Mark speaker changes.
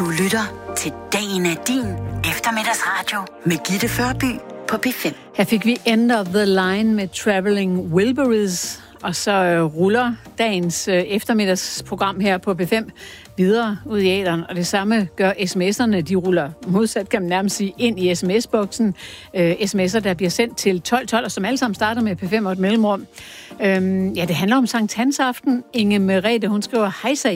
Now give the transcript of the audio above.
Speaker 1: Du lytter til Dagen er din eftermiddagsradio med Gitte Førby på P5.
Speaker 2: Her fik vi End of the Line med Traveling Wilburys, og så ruller dagens eftermiddagsprogram her på P5 videre ud i æteren, og det samme gør sms'erne. De ruller modsat, kan man nærmest sige, ind i sms-boksen. Sms'er, der bliver sendt til 1212, og som alle sammen starter med P5 og et mellemrum. Ja, det handler om Sankt Hans aften. Inge Merete, hun skriver, hej så